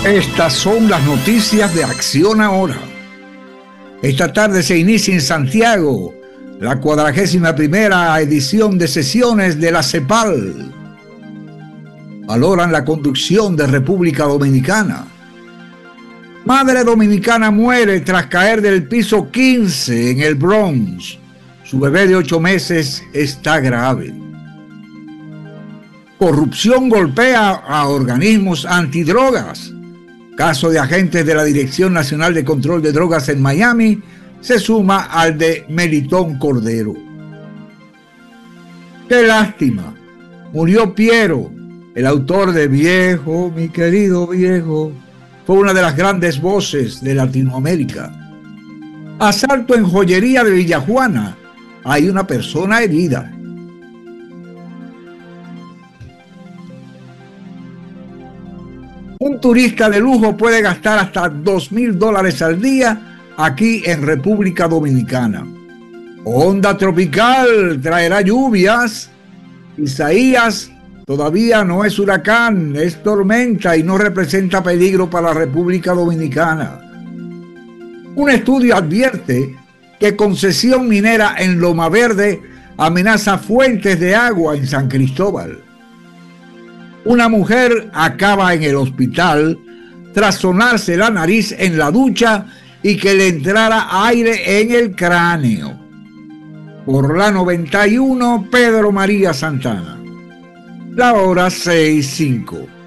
Estas son las noticias de Acción Ahora. Esta tarde se inicia en Santiago la 41ª edición de sesiones de la CEPAL. Valoran la conducción de República Dominicana. Madre dominicana muere tras caer del piso 15 en el Bronx. Su bebé de 8 meses está grave. Corrupción golpea a organismos antidrogas. Caso de agentes de la Dirección Nacional de Control de Drogas en Miami se suma al de Melitón Cordero. ¡Qué lástima! Murió Piero, el autor de Viejo, mi querido viejo. Fue una de las grandes voces de Latinoamérica. Asalto en joyería de Villajuana. Hay una persona herida. Un turista de lujo puede gastar hasta $2,000 al día aquí en República Dominicana. Onda tropical traerá lluvias. Isaías todavía no es huracán, es tormenta y no representa peligro para la República Dominicana. Un estudio advierte que concesión minera en Loma Verde amenaza fuentes de agua en San Cristóbal. Una mujer acaba en el hospital tras sonarse la nariz en la ducha y que le entrara aire en el cráneo. Por la 91, Pedro María Santana. La hora 6:05.